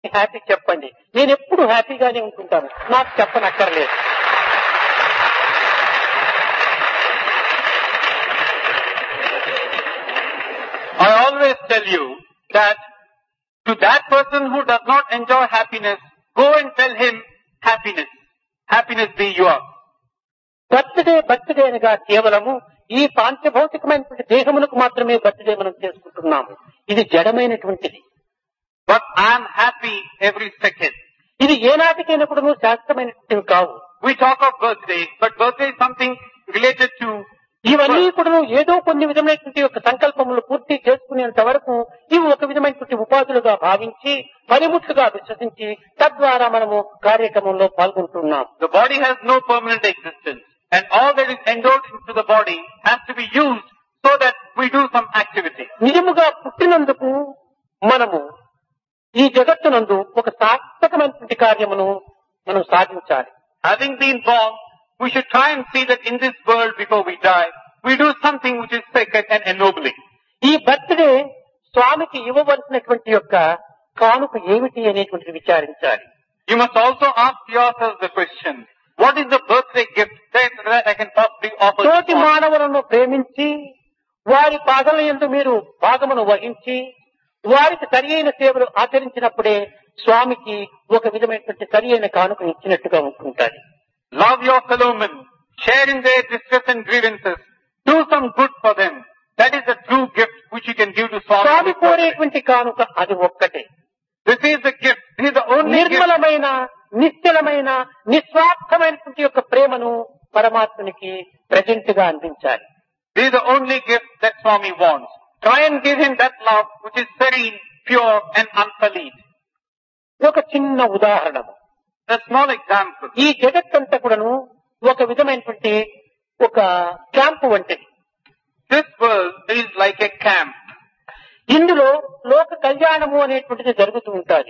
Happy చెప్పండి, నేను ఎప్పుడు హ్యాపీగానే ఉంటుంటాను, నాకు చెప్పనక్కర్లేదు. I always tell you that to that person who does not enjoy happiness, go and tell him happiness. Happiness be yours. Birthday అనగా కేవలము ఈ పాంచభౌతికమైనటువంటి దేహమునకు మాత్రమే బర్త్డే మనం చేసుకుంటున్నాము. ఇది జడమైనటువంటిది. But I am happy every second. ఇది ఏనాటికైనా కూడా శాస్త్రమైనటువంటివి కావు. We talk of birthday, but birthday is something related to ఇవన్నీ కూడా ఏదో కొన్ని విధమైనటువంటి యొక్క సంకల్పములు పూర్తి చేసుకునేంత వరకు ఇవి ఒక విధమైనటువంటి ఉపాధులుగా భావించి పనిముట్లుగా విశ్వసించి తద్వారా మనము కార్యక్రమంలో పాల్గొంటున్నాం. the body has no permanent existence, and all that is endowed into the body has to be used so that we do some activity. నిజముగా పుట్టినందుకు మనము ఈ జగత్తునందు ఒక సార్థకమైనటువంటి కార్యమును మనం సాధించాలి. Having been born, we should try and see that in this world before we die, we do something which is sacred and ennobling. ఈ birthday స్వామికి ఇవ్వవలసినటువంటి యొక్క కానుక ఏమిటి అనేటువంటిది విచారించాలి. You must also ask yourself the question, what is the birthday gift that I can possibly offer to తోటి Swami? మానవులను ప్రేమించి వారి పాదల యందు మీరు భాగమును వహించి వారికి సరి అయిన సేవలు ఆచరించినప్పుడే స్వామికి ఒక విధమైనటువంటి సరి అయిన కానుక ఇచ్చినట్టుగా ఉంటుంటారు. Love your fellow men, share in their distress and grievances, do some good for them. That is the true gift which you can give to Swamy Swami. కోరేటువంటి కానుక అది ఒక్కటే. This is the gift. This is the only gift. నిర్మలమైన నిశ్చలమైన నిస్వార్థమైనటువంటి యొక్క ప్రేమను పరమాత్మనికి present గా అందించాలి. This is the only gift that Swami wants. Try and give him that love which is serene, pure and unsullied. ఒక చిన్న ఉదాహరణము. A small example. ఈ జగత్తంతా కూడాను ఒక విధమైనటువంటి ఒక క్యాంపు వంటిది. This world is like a camp. ఇందులో లోక కళ్యాణము అనేటువంటిది జరుగుతూ ఉంటుంది.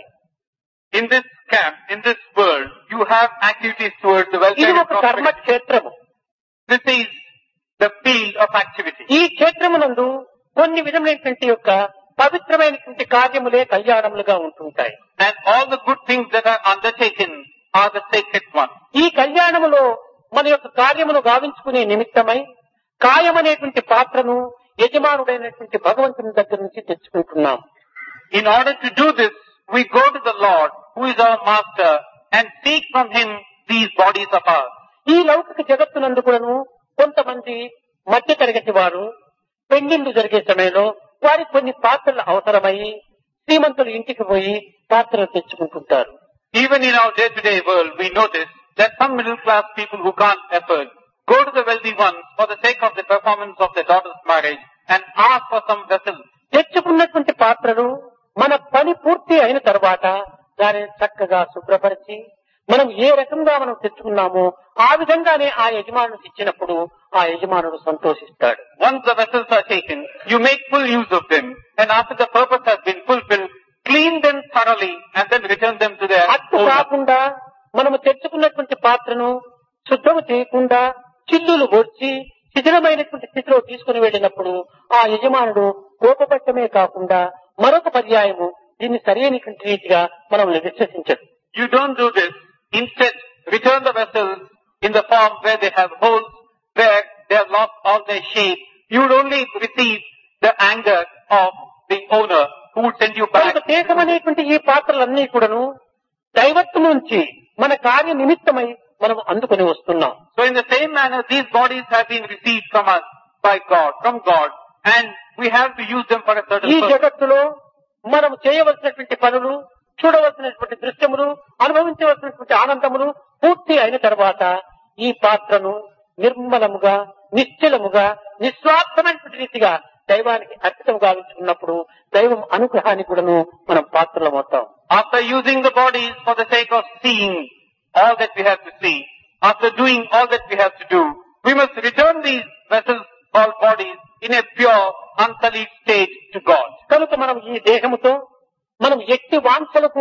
In this camp, in this world, you have activities towards the ఇది welfare and ఒక కర్మ prosperity. క్షేత్రము. This is the field of activity. ఈ క్షేత్రమునందు కొన్ని విధమైనటువంటి యొక్క పవిత్రమైనటువంటి కార్యములే కళ్యాణములుగా ఉంటుంటాయి. And all the good things that are undertaken are the sacred ones. ఈ కళ్యాణములో మన యొక్క కార్యమును గావించుకునే నిమిత్తమై కాయమనేటువంటి పాత్రను యజమానుడైనటువంటి భగవంతుని దగ్గర నుంచి తెచ్చుకుంటున్నాం. In order to do this, we go to the Lord, who is our master, and seek from him these bodies of ours. ఈ లౌకిక జగత్తునందు కూడాను కొంతమంది మధ్య తరగతి వారు పెళ్లిళ్లు జరిగే సమయంలో వారికి కొన్ని పాత్రలు అవసరమయ్యి శ్రీమంతులు ఇంటికి పోయి పాత్రలు తెచ్చుకుంటుంటారు. Even in our day-to-day world, we notice that some middle-class people who can't afford go to the wealthy ones for the sake of the performance of their daughter's marriage and ask for some vessels. తెచ్చుకున్నటువంటి పాత్రలు మన పని పూర్తి అయిన తర్వాత దానిని చక్కగా శుభ్రపరిచి మనం ఏ రకంగా మనం తెచ్చుకున్నామో ఆ విధంగానే ఆ యజమానుడికి ఇచ్చినప్పుడు ఆ యజమానుడు సంతోషిస్తాడు. Once the vessels are taken, you make full use of them, and after the purpose has been fulfilled, clean them thoroughly and then return them to their అట్టు owner. కాకుండా మనము తెచ్చుకున్నటువంటి పాత్రను శుద్ధము చేయకుండా చిల్లులు వచ్చి శిథిలమైనటువంటి స్థితిలో తీసుకుని వెళ్ళినప్పుడు ఆ యజమానుడు కోపపట్టమే కాకుండా మరొక పర్యాయము దీన్ని సరైనటువంటి రీతిగా మనం విశ్వసించదు. You don't do this. Instead, return the vessels in the form where they have holes, where they have lost all their shape. You would only receive the anger of the owner who would send you back. కనుక దేశమనేటువంటి ఈ పాత్రలన్నీ కూడాను దైవత్వం నుంచి మన కార్య నిమిత్తమై మనం అందుకొని వస్తున్నాం. So in the same manner, these bodies have been received from us by God, from God, and we have to use them for a certain ఈ purpose. జగత్తులో మనం చేయవలసినటువంటి పనులు, చూడవలసినటువంటి దృశ్యములు, అనుభవించవలసినటువంటి ఆనందములు పూర్తి అయిన తర్వాత ఈ పాత్రను నిర్మలముగా, నిశ్చలముగా, నిస్వార్థమైనటువంటి రీతిగా దైవానికి అర్పితం గావించుకున్నప్పుడు దైవం అనుగ్రహానికి కూడాను మనం పాత్రలమవుతాం. After using the bodies for the sake of seeing all that we have to see, after doing all that we have to do, we must return these vessels called bodies in a pure, unsullied state to God. కనుక మనం ఈ దేహముతో మనం ఎట్టి వాంఛలకు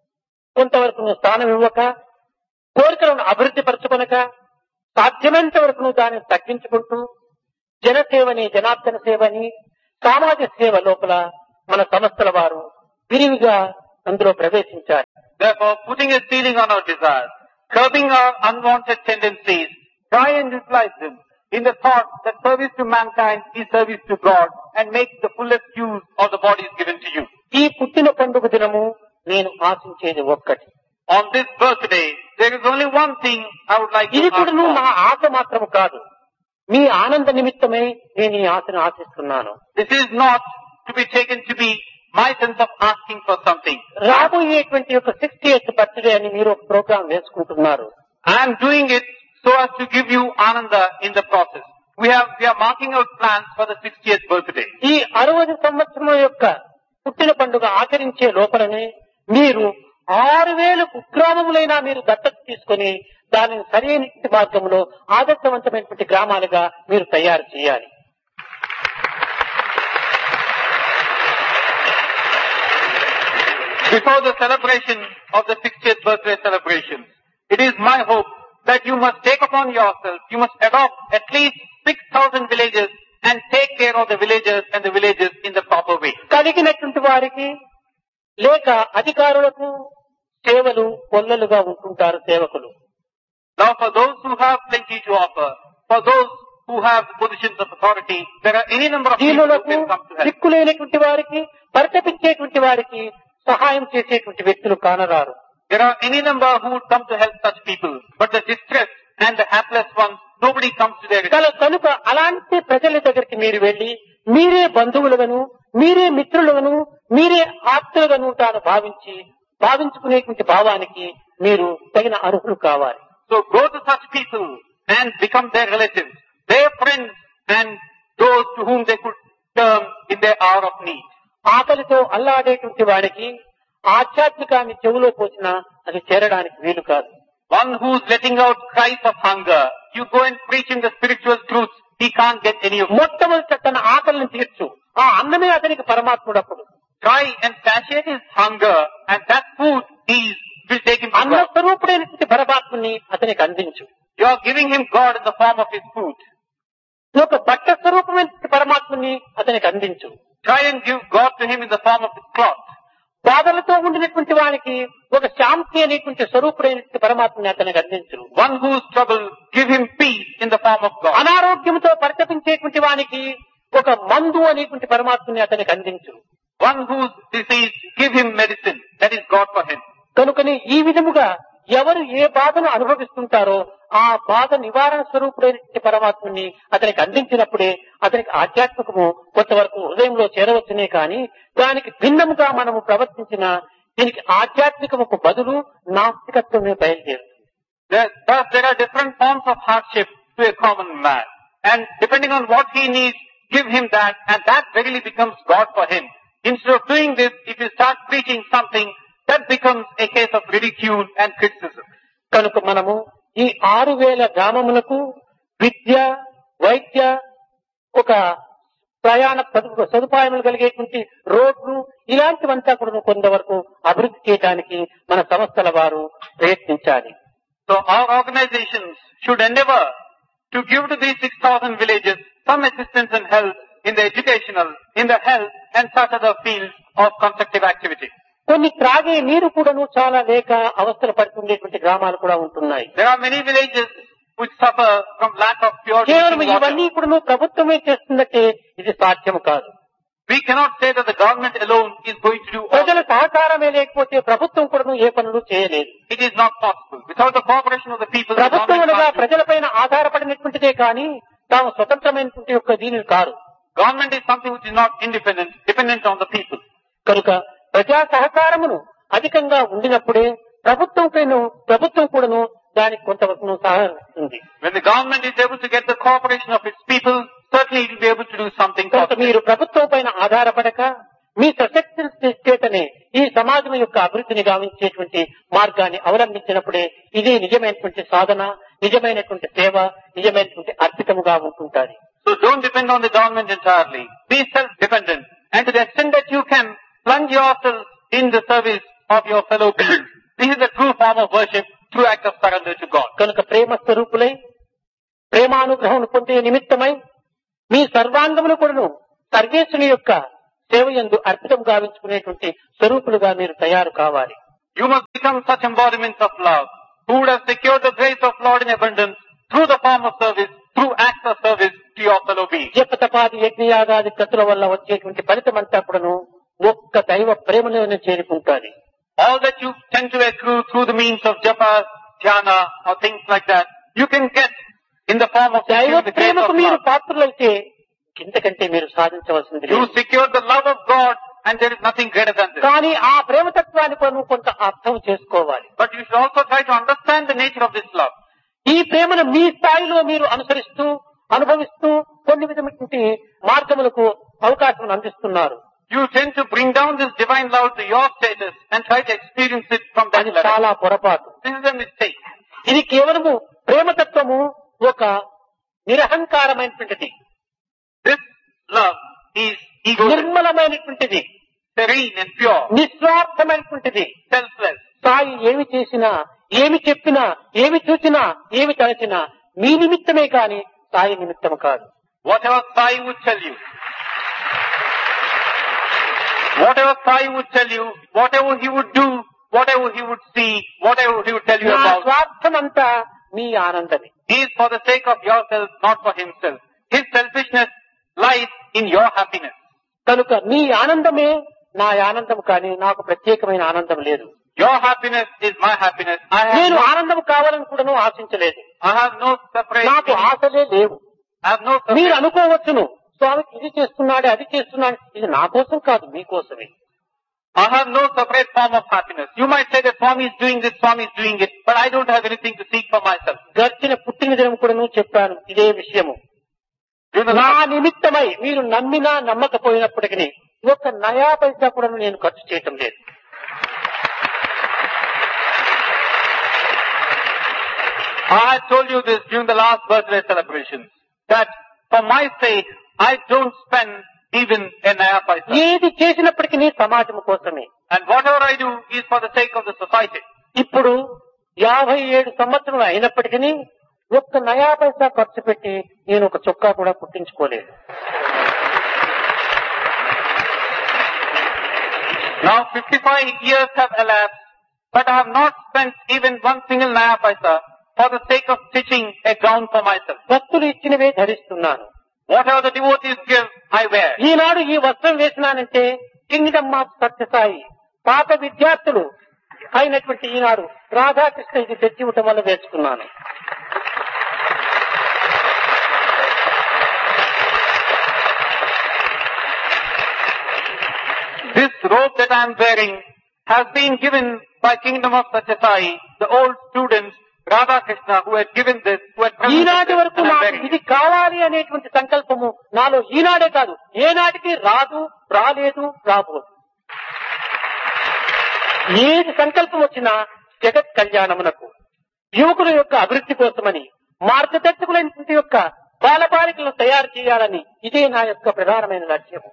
కొంతవరకు స్థానం ఇవ్వక, కోరికలను అభివృద్ధి పరచుకొనక, సాధ్యమైనంత వరకు దాన్ని తగ్గించుకుంటూ జనసేవని, జనార్దన సేవని, సామాజిక సేవ లోపల మన సంస్థల వారు విరివిగా అందులో ప్రవేశించాలి. Therefore, putting a ceiling on our desires, curbing our unwanted tendencies, try and utilize them in the thought that service to mankind is service to God, and make the fullest use of the bodies given to you. ఈ పుట్టిన పండుగ దినము నేను ఆశించేది ఒక్కటి. On this birthday, there is only one thing I would like to ఇది ask కూడా for. నా ఆశ మాత్రము కాదు, మీ ఆనంద నిమిత్తమై నేను ఈ ఆశను ఆశిస్తున్నాను. This is not to be taken to be my sense of asking for something. రాబోయేటువంటి యొక్క 60th బర్త్డే అని మీరు ఒక ప్రోగ్రాం వేసుకుంటున్నారు. I am doing it so as to give you ananda in the process. We are marking out plans for the 60th birthday. ఈ 60 సంవత్సరం యొక్క పుట్టిన పండుగ ఆచరించే లోపలనే మీరు 6000 కుగ్రామములైనా మీరు దత్తత తీసుకొని దానిని సరైన మార్గంలో ఆదర్శవంతమైనటువంటి గ్రామాలుగా మీరు తయారు చేయాలి. Before the celebration of the 60th birthday celebration, it is my hope that you must take upon yourself, you must adopt at least 6,000 villages and take care of the villagers and the villages in the proper way. కలిగినటువంటి వారికి లేక అధికారులకు సేవలు కొల్లలుగా ఉంటుంటారు సేవకులు. Now for those who have plenty to offer, for those who have positions of authority, there are any number of people who దీనులకు can come to help. దిక్కులేనటువంటి వారికి పరితపించేటువంటి వారికి సహాయం చేసేటువంటి వ్యక్తులు కానరారు. There are any number who would come to help such people, but the distressed and the hapless ones, nobody comes to their rescue. కనుక అలాంటి ప్రజల దగ్గరికి మీరు వెళ్లి మీరే బంధువులుగాను మీరే మిత్రులుగాను మీరే ఆప్తులుగాను తాను భావించుకునేటువంటి భావానికి మీరు తగిన అర్హులు కావాలి. So go to such people and become their relatives, their friends, and those to whom they could turn in their hour of need. ఆకలితో అల్లాడేటువంటి వాడికి ఆధ్యాత్మికాన్ని చెవులో పోసినా అది చేరడానికి వీలు కాదు. One who's letting out cries of hunger, you go and preach him the spiritual truths, he can't get any of it. మొట్టమొదట తన ఆకలిని తీర్చు, ఆ అన్నమే అతనికి పరమాత్ముడప్పుడు. Try and satiate his hunger, and that food will take him to అన్న God. స్వరూపుడైనటువంటి పరమాత్ముని అతనికి అందించు. You are giving him God in the form of his food. ఒక బట్ట స్వరూపమైనటువంటి పరమాత్ముని అతనికి అందించు. Try and give God to him in the form of his cloth. బాధలతో ఉండినటువంటి వానికి ఒక శాంతి అనేటువంటి స్వరూపుడైనటువంటి పరమాత్మని అతనికి అందించు. One who's troubled, give him peace in the form of God. అనారోగ్యంతో పరితపించేటువంటి వానికి ఒక మందు అనేటువంటి పరమాత్మని అతనికి అందించు. One who's diseased, give him medicine. That is God for him. కనుకని ఈ విధముగా ఎవరు ఏ బాధను అనుభవిస్తుంటారో ఆ బాధ నివారణ స్వరూపుడైన పరమాత్మని అతనికి అందించినప్పుడే అతనికి ఆధ్యాత్మికము కొంతవరకు హృదయంలో చేరవచ్చునే కానీ దానికి భిన్నముగా మనము ప్రవర్తించిన దీనికి ఆధ్యాత్మికముకు బదులు నాస్తికత్వమే బయలుదేరుతుంది. There are different forms of hardship to a common man. And depending on what he needs, give him that, and that really becomes God for him. Instead of doing this, if you start preaching something, that becomes a case of ridicule and criticism. కనుక మనము ఈ 6000 గ్రామములకు విద్య వైద్య ఒక ప్రయాణ సదుపాయములు కలిగేటువంటి రోడ్లు ఇలాంటివంతా కూడా కొంతవరకు అభివృద్ధి చేయడానికి మన సంస్థల వారు ప్రయత్నించాలి. So our organizations should endeavor to give to these 6,000 villages some assistance and help in the educational, in the health and such other fields of constructive activity. కొన్ని త్రాగే నీరు కూడాను చాలా లేక అవస్థలు పడుతుండేటువంటి గ్రామాలు కూడా ఉంటున్నాయి. There are many villages which suffer from lack of pure కేవలం drinking ఇవన్నీ water. కూడా ప్రభుత్వమే చేస్తుందంటే ఇది సాధ్యం కాదు. We cannot say that the government alone is going to do all. ప్రజల సహకారమే లేకపోతే ప్రభుత్వం కూడా ఏ పనులు చేయలేదు. It is not possible. Without the cooperation of the people, the ప్రభుత్వం government అనగా can't do. ప్రజలపైన ఆధారపడినటువంటిదే కానీ తాము స్వతంత్రమైనటువంటి యొక్క దీని కాదు. Government is something which is not independent, dependent on the people. కనుక ప్రజా సహకారమును అధికంగా ఉండినప్పుడే ప్రభుత్వం కూడాను దానికి కొంతవరకు సహకరిస్తుంది. When the government is able to get the cooperation of its people, certainly it will be able to do something కనుక positive. మీరు ప్రభుత్వం పైన ఆధారపడక మీ సశక్తి చేతనే ఈ సమాజం యొక్క అభివృద్ధిని గావించేటువంటి మార్గాన్ని అవలంబించినప్పుడే ఇదే నిజమైనటువంటి సాధన, నిజమైనటువంటి సేవ, నిజమైనటువంటి అర్పితముగా ఉంటుంటారు. So don't depend on the government entirely. Be self-dependent. And to the extent that you can, plunge yourself in the service of your fellow beings. This is the true form of worship, true act of surrender to God. కనుక ప్రేమ స్వరూపులై ప్రేమానుగ్రహం పొందే నిమిత్తమై మీ సర్వాంగములు కూడాను సర్వేశ్వరుని యొక్క సేవ యందు అర్పితం గావించుకునేటువంటి స్వరూపులుగా మీరు తయారు కావాలి. You must become such embodiments of love who would have secured the grace of Lord in abundance through the form of service, through acts of service to your fellow beings. జప తపాది యజ్ఞయాగాది క్రతుల వల్ల వచ్చేటువంటి ఫలితం అంతా కూడాను ఒక్క దైవ ప్రేమలోనే చేరుకుంటాది. All that you tend to accrue through the means of japa, dhyana or things like that, you can get in the form of దైవ securing the grace ప్రేమకు of మీరు love. పాత్రలైతే ఇంతకంటే మీరు సాధించవలసింది You లేదు. secure the love of God and there is nothing greater than this. కానీ ఆ ప్రేమతత్వాన్ని మనం కొంత అర్థం చేసుకోవాలి. But you should also try to understand the nature of this love. ఈ ప్రేమను మీ స్థాయిలో మీరు అనుసరిస్తూ అనుభవిస్తూ కొన్ని విధమైనటువంటి మార్గములకు అవకాశం అందిస్తున్నారు. You tend to bring down this divine love to your status and try to experience it from that అది level. చాలా పొరపాటు. This is a mistake. ఇది కేవలము ప్రేమతత్వము ఒక నిరహంకారమైనటువంటిది, This love is egoistic, నిర్మలమైనటువంటిది, serene and pure, నిస్వార్థమైనటువంటిది. selfless. Sai ఏమి చేసినా ఏమి చెప్పినా ఏమి చూసినా ఏమి తలచినా మీ నిమిత్తమే కాని సాయి నిమిత్తం కాదు. Whatever Sai would tell you, whatever he would do, whatever he would see, whatever he would tell you నా about, స్వార్థమంతా మీ ఆనందమే. he is for the sake of yourself, not for himself. His selfishness lies in your happiness. కనుక మీ ఆనందమే నా ఆనందం కానీ నాకు ప్రత్యేకమైన ఆనందం లేదు. Your happiness is my happiness. నేను ఆనందం కావాలని కూడాను ఆశించలేదు. I have no separate నాకు meaning. ఆశలే లేవు. I have no మీరు separate. అనుకోవచ్చును, స్వామికి ఇది చేస్తున్నాడు అది చేస్తున్నాడు, ఇది నా కోసం కాదు మీకోసమే. I have no separate form of happiness. You might say that Swami is doing this, Swami is doing it, but I don't have anything to seek for myself. గడిచిన పుట్టిన దినం కూడాను చెప్పాను ఇదే విషయము. You know, నా నిమిత్తమై మీరు నమ్మినా నమ్మకపోయినప్పటికీ ఒక నయా పైసా కూడా నేను ఖర్చు చేయటం లేదు. I told you this during the last birthday celebrations, that for my sake, I don't spend even a naya paisa. ఏది చేసినప్పటికీ సమాజం కోసమే. And whatever I do is for the sake of the society. ఇప్పుడు 57 సంవత్సరాలు అయినప్పటికీ ఒక్క నయా పైసా ఖర్చు పెట్టి నేను ఒక చొక్కా కూడా కుట్టించుకోలేదు. Now 55 years have elapsed, but I have not spent even one single naya paisa for the sake of stitching a gown for myself. భక్తులు ఇచ్చినవే ధరిస్తున్నాను. Whatever the devotees give, I wear. ఈనాడు ఈ వస్త్రం వేసినానంటే కింగ్డమ్ ఆఫ్ సత్యసాయి పాత విద్యార్థులు అయినటువంటి ఈనాడు రాధాకృష్ణ ఇది తెచ్చి ఇవ్వటం వల్ల వేసుకున్నాను. This robe that I am wearing has been given by Kingdom of Satyasai, the old students, Radha Krishna, who had given this, who had presented ఈనాటి this, వరకు and I'm నాకు wearing ఇది it. కావాలి అనేటువంటి సంకల్పము నాలో ఈనాడే కాదు ఏనాటికి రాదు, రాలేదు, రాబోదు. ఏది సంకల్పం వచ్చినా జగత్ కళ్యాణమునకు యువకుల యొక్క అభివృద్ధి కోసమని మార్గదర్శకులైనటువంటి యొక్క బాలబాలికలను తయారు చేయాలని ఇదే నా యొక్క ప్రధానమైన లక్ష్యము.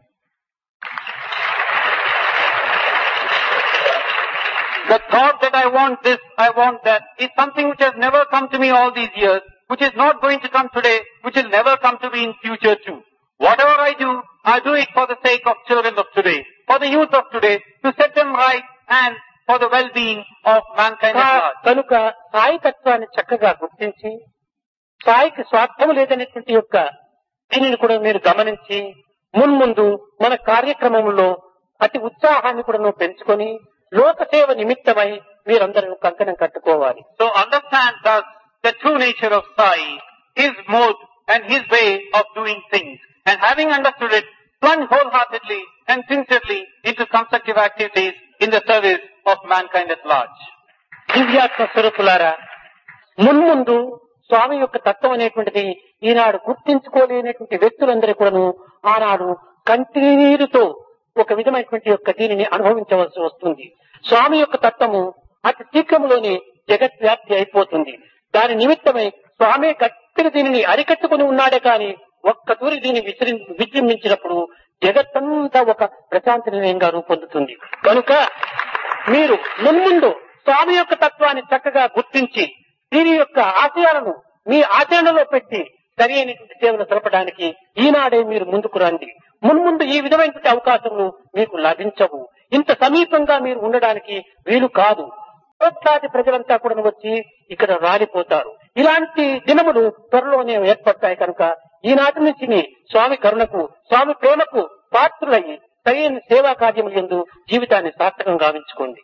The thought that I want this, I want that, is something which has never come to me all these years, which is not going to come today, which will never come to me in future too. Whatever I do it for the sake of children of today, for the youth of today, to set them right and for the well-being of mankind at large. కనుక సాయి తత్వాన్ని చక్కగా గుర్తించి సాయికి స్వార్థము లేదనేటువంటి యొక్క దీనిని కూడా మీరు గమనించి మున్ముందు మన కార్యక్రమంలో అతి ఉత్సాహాన్ని కూడా పెంచుకొని లోక సేవ నిమిత్తమై మీరందరూ కంకణం కట్టుకోవాలి. So understand thus the true nature of Sai, his mode and his way of doing things. And having understood it, plunge wholeheartedly and sincerely into constructive activities in the service of mankind at large. దివ్యాత్మ స్వరూపులారా, మున్ముందు స్వామి యొక్క తత్వం అనేటువంటిది ఈనాడు గుర్తించుకోలేనటువంటి వ్యక్తులందరూ కూడాను ఆనాడు కంటినీరుతో ఒక విధమైనటువంటి యొక్క దీనిని అనుభవించవలసి వస్తుంది. స్వామి యొక్క తత్వము అతి శీఘ్రంలోనే జగద్వ్యాప్తి అయిపోతుంది. దాని నిమిత్తమై స్వామి గట్టిగా దీనిని అరికట్టుకుని ఉన్నాడే కానీ ఒక్క తూరి దీన్ని విజృంభించినప్పుడు జగత్తంతా ఒక ప్రశాంతి నిలయంగా రూపొందుతుంది. కనుక మీరు మున్ముందు స్వామి యొక్క తత్వాన్ని చక్కగా గుర్తించి దీని యొక్క ఆశయాలను మీ ఆచరణలో పెట్టి సరి అయినటువంటి సేవలు జరపడానికి ఈనాడే మీరు ముందుకు రండి. మున్ముందు ఈ విధమైనటువంటి అవకాశములు మీకు లభించవు. ఇంత సమీపంగా మీరు ఉండడానికి వీలు కాదు. కోట్లాది ప్రజలంతా కూడా వచ్చి ఇక్కడ రాలిపోతారు. ఇలాంటి దినములు త్వరలోనే ఏర్పడతాయి కనుక ఈనాటి నుంచి స్వామి కరుణకు, స్వామి ప్రేమకు పాత్రులయ్యి సరైన సేవా కార్యములు యందు జీవితాన్ని సార్థకం గావించుకోండి.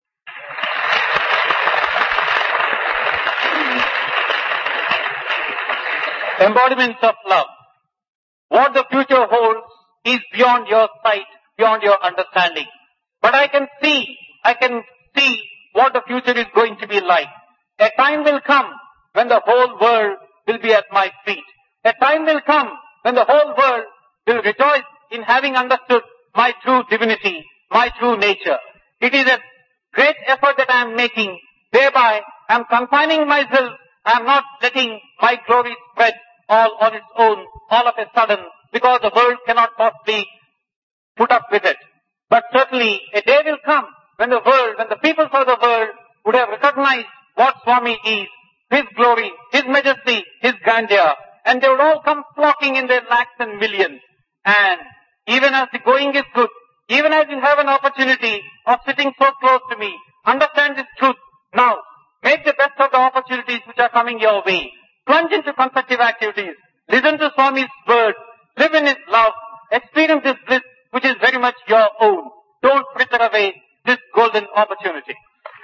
Embodiments of love. What the future holds is beyond your sight, beyond your understanding. But I can see what the future is going to be like. A time will come when the whole world will be at my feet. A time will come when the whole world will rejoice in having understood my true divinity, my true nature. It is a great effort that I am making. Thereby, I am confining myself. I am not letting my glory spread all on its own, all of a sudden, because the world cannot possibly put up with it. But certainly, a day will come when the people of the world would have recognized what Swami is, His glory, His majesty, His grandeur, and they would all come flocking in their lakhs and millions. And even as the going is good, even as you have an opportunity of sitting so close to me, understand this truth now. Make the best of the opportunities which are coming your way. Plunge into constructive activities. Listen to Swami's words. Live in His love. Experience this bliss which is very much your own. Don't fritter away this golden opportunity.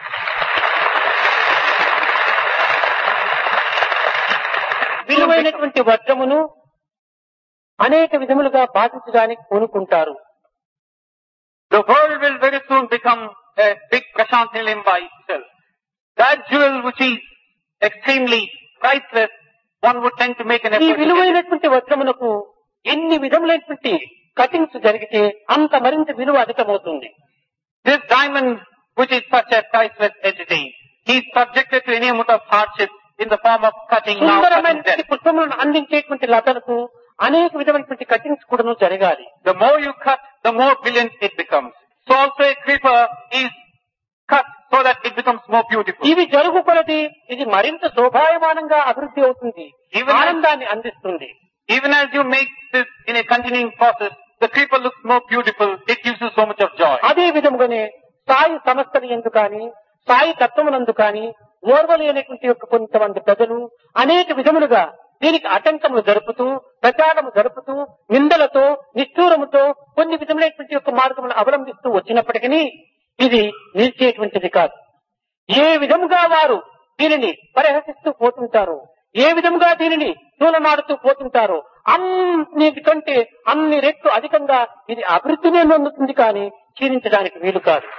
విలువైనటువంటి వజ్రమును అనేక విధములుగా బాధించడానికి పూనుకుంటారు. The world will very soon become a big Prashanti limb by itself. That jewel which is extremely priceless, one would tend to make an ఈ effort to get it. విలువైనటువంటి వజ్రమునకు ఎన్ని విధములైనటువంటి cuttings జరిగితే అంత మరింత విలువ అధికమవుతుంది. This diamond, which is such a priceless entity, he is subjected to any amount of hardship in the form of cutting now, cutting సుందరమైనటువంటి then. పుష్పములను అందించేటువంటి లతలకు అనేక విధమైనటువంటి కటింగ్స్ కూడా జరగాలి. The more you cut, the more brilliant it becomes. So also a creeper is cut so that it becomes more beautiful. ఇవి జరుగు కొలది ఇది మరింత శోభాయమానంగా అభివృద్ధి అవుతుంది, Even as- ఆనందాన్ని అందిస్తుంది. Even as you make this in a continuing process, the creeper looks more beautiful, it gives you so much of joy. అదే విధముగానే సాయి సంస్థలు ఎందు కానీ సాయి తత్వమునందు కానీ ఓర్వలేనటువంటి యొక్క కొంతమంది ప్రజలు అనేక విధములుగా దీనికి ఆటంకములు జరుపుతూ, ప్రచారము జరుపుతూ, నిందలతో, నిష్ఠూరముతో కొన్ని విధములైనటువంటి యొక్క మార్గములను అవలంబిస్తూ వచ్చినప్పటికీ ఇది నిలిచేటువంటిది కాదు. ఏ విధముగా వారు దీనిని పరిహసిస్తూ పోతుంటారో, ఏ విధముగా దీనిని తూలనాడుతూ పోతుంటారో అన్నిటికంటే అన్ని రెట్లు అధికంగా ఇది అభివృద్ధినే నొందుతుంది కానీ క్షీణించడానికి వీలు కాదు.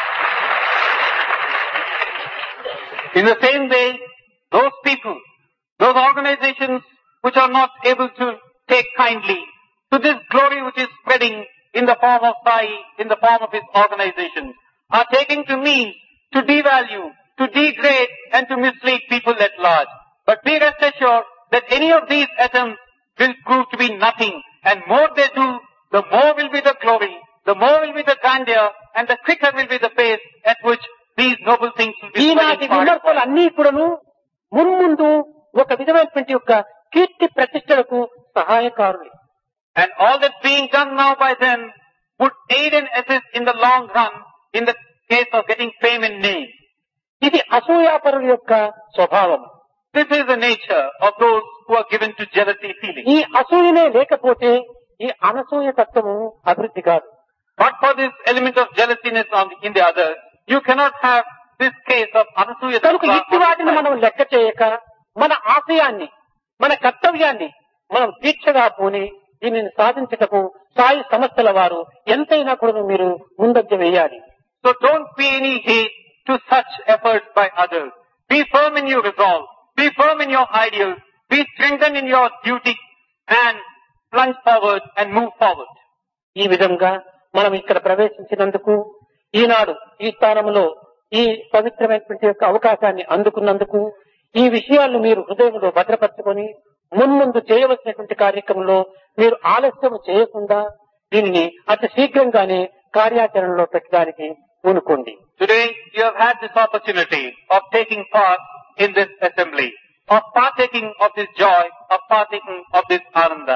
In the same way, those people, those organizations which are not able to take kindly to this glory which is spreading in the form of Sai, in the form of his organizations, are taking to means to devalue, to degrade and to mislead people at large. But be rest assured that any of these attempts will prove to be nothing, and more they do, the more will be the glory, the more will be the grandeur, and the quicker will be the pace at which these noble things will be ఈనాటి spreading far. విమర్శలు అన్నీ కూడాను మున్ముందు ఒక విధమైనటువంటి యొక్క కీర్తి ప్రతిష్టలకు సహాయకారులు. And all that's being done now by them would aid and assist in the long run in the case of getting fame and name. ఇది అసూయాపరుల యొక్క స్వభావం. This is the nature of those who are given to jealousy feeling. ఈ అసూయనే లేకపోతే ఈ అనసూయ తత్వము అభివృద్ధి కాదు. But for this element of jealousiness in the others, you cannot have this case of anasuya కనుక tattva ఇట్టి వాటిని on మనం లెక్క చేయక మన ఆశయాన్ని, మన కర్తవ్యాన్ని మనం దీక్షగా పూని దీనిని సాధించటకు సాయి సంస్థల వారు ఎంతైనా కూడా మీరు ముందంజ వేయాలి. So don't pay any heed to such efforts by others. Be firm in your resolve. Be firm in your ideals. Be strengthened in your duty and plunge forward and move forward. ఈ విధంగా మనం ఇక్కడ ప్రవేశించినందుకు, ఈనాడు ఈ స్థానంలో ఈ పవిత్రమైనటువంటి యొక్క అవకాశాన్ని అందుకున్నందుకు, ఈ విషయాలను మీరు హృదయంలో భద్రపరచుకొని మున్ముందు చేయవలసినటువంటి కార్యక్రమంలో మీరు ఆలస్యం చేయకుండా దీనిని అతి శీఘ్రంగానే కార్యాచరణలో పెట్టడానికి పూనుకోండి. Today you have had this opportunity of taking part in this assembly, of partaking of this joy, of partaking of this ananda.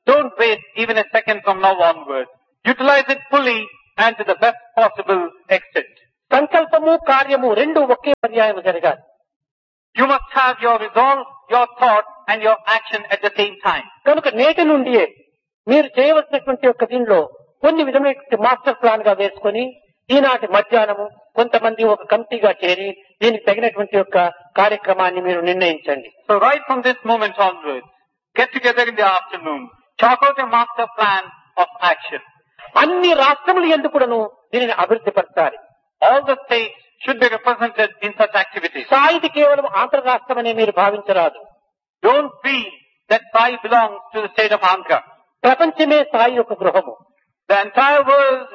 Don't waste even a second from now onwards. Utilize it fully and to the best possible extent. సంకల్పము కార్యము రెండు ఒకే పర్యాయం జరగాలి. You must have your resolve, your thought and your action at the same time. కనుక నేటి నుండియే మీరు చేయవలసినటువంటి యొక్క దీనిలో కొన్ని విధమైనటువంటి మాస్టర్ ప్లాన్ గా వేసుకొని ఈనాటి మధ్యాహ్నము కొంతమంది ఒక కమిటీగా చేరి దీనికి తగినటువంటి యొక్క కార్యక్రమాన్ని మీరు నిర్ణయించండి. So right from this moment onwards, get together in the afternoon, chalk out a master plan of action. అన్ని రాష్ట్రములు ఎందుకును దీనిని అభివృద్ధి పరచాలి. All the states should be represented in such activities. సాయిది కేవలం ఆంధ్ర రాష్ట్రం అనే మీరు భావించరాదు. Don't feel that Sai belongs to the state of Andhra. ప్రపంచమే సాయి యొక్క గృహము. The entire world,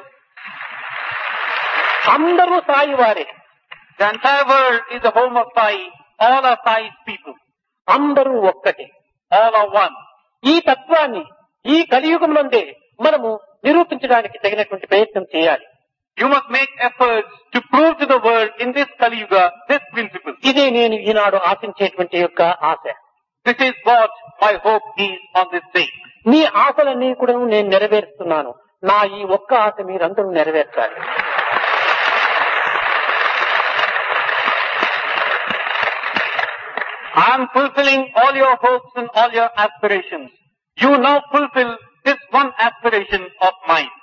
అందరూ సాయి వారే. the entire world is the home of Sai. All are Sai's people. అందరూ ఒక్కటే. All are one. ఈ తత్వాన్ని ఈ కలియుగంలోనే మనము నిరూపించడానికి తగినటువంటి ప్రయత్నం చేయాలి. You must make efforts to prove to the world in this Kali Yuga this principle. ఇదే నేను ఈనాడు ఆశించేటువంటి యొక్క ఆశ. This is what my hope is on this day. మీ ఆశలన్నీ కూడా నేను నెరవేరుస్తున్నాను. నా ఈ ఒక్క ఆశ మీరందరూ నెరవేర్చాలి. I am fulfilling all your hopes and all your aspirations. You now fulfill this one aspiration of mine.